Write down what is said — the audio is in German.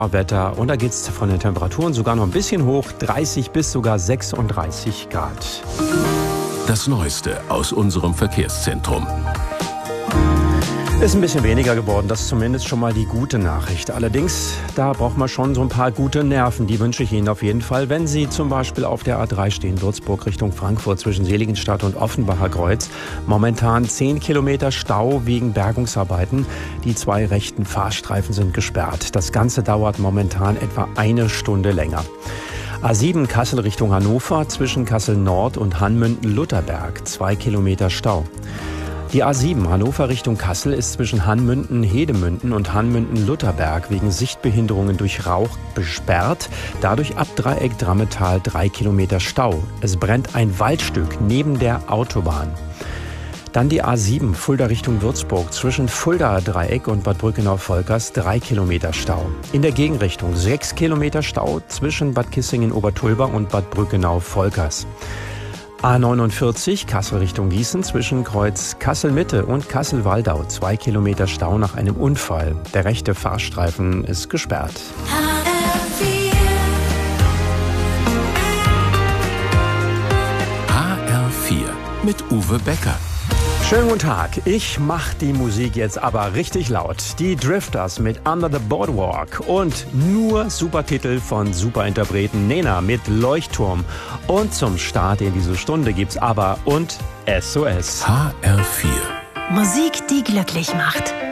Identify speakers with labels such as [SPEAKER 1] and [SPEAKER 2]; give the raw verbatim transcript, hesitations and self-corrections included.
[SPEAKER 1] Wetter und da geht es von den Temperaturen sogar noch ein bisschen hoch, dreißig bis sogar sechsunddreißig Grad.
[SPEAKER 2] Das Neueste aus unserem Verkehrszentrum.
[SPEAKER 1] Ist ein bisschen weniger geworden, das ist zumindest schon mal die gute Nachricht. Allerdings, da braucht man schon so ein paar gute Nerven, die wünsche ich Ihnen auf jeden Fall. Wenn Sie zum Beispiel auf der A drei stehen, Würzburg Richtung Frankfurt zwischen Seligenstadt und Offenbacher Kreuz. Momentan zehn Kilometer Stau wegen Bergungsarbeiten. Die zwei rechten Fahrstreifen sind gesperrt. Das Ganze dauert momentan etwa eine Stunde länger. A sieben Kassel Richtung Hannover zwischen Kassel Nord und Hanmünden-Lutherberg. Zwei Kilometer Stau. Die A sieben Hannover Richtung Kassel ist zwischen Hanmünden-Hedemünden und Hanmünden-Lutherberg wegen Sichtbehinderungen durch Rauch gesperrt. Dadurch ab Dreieck Drammetal drei Kilometer Stau. Es brennt ein Waldstück neben der Autobahn. Dann die A sieben Fulda Richtung Würzburg zwischen Fulda-Dreieck und Bad Brückenau-Volkers drei Kilometer Stau. In der Gegenrichtung sechs Kilometer Stau zwischen Bad Kissingen-Obertulba und Bad Brückenau-Volkers. A neunundvierzig Kassel Richtung Gießen zwischen Kreuz Kassel-Mitte und Kassel-Waldau. Zwei Kilometer Stau nach einem Unfall. Der rechte Fahrstreifen ist gesperrt.
[SPEAKER 2] H R vier mit Uwe Becker.
[SPEAKER 1] Schönen guten Tag. Ich mach die Musik jetzt aber richtig laut. Die Drifters mit Under the Boardwalk und nur Supertitel von Superinterpreten Nena mit Leuchtturm. Und zum Start in diese Stunde gibt's aber und S O S.
[SPEAKER 2] H R vier.
[SPEAKER 3] Musik, die glücklich macht.